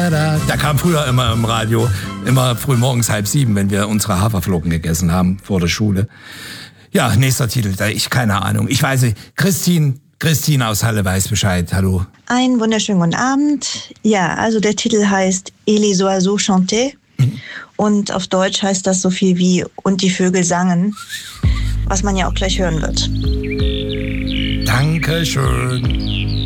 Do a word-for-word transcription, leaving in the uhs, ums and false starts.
Der kam früher immer im Radio, immer früh morgens halb sieben, wenn wir unsere Haferflocken gegessen haben vor der Schule. Ja, nächster Titel, ich keine Ahnung. Ich weiß nicht, Christine, Christine aus Halle weiß Bescheid, hallo. Einen wunderschönen guten Abend. Ja, also der Titel heißt Et les oiseaux chantaient. Mhm. Und auf Deutsch heißt das so viel wie Und die Vögel sangen, was man ja auch gleich hören wird. Dankeschön.